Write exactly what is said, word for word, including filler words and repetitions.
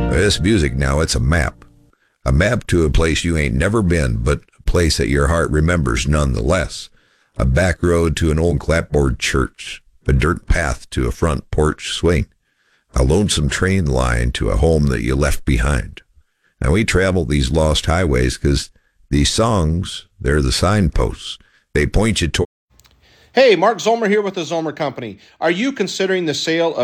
This music now, it's a map. A map to a place you ain't never been, but a place that your heart remembers nonetheless. A back road to an old clapboard church. A dirt path to a front porch swing. A lonesome train line to a home that you left behind. Now, we travel these lost highways because these songs, they're the signposts. They point you toward. Hey, Mark Zomer here with the Zomer Company. Are you considering the sale of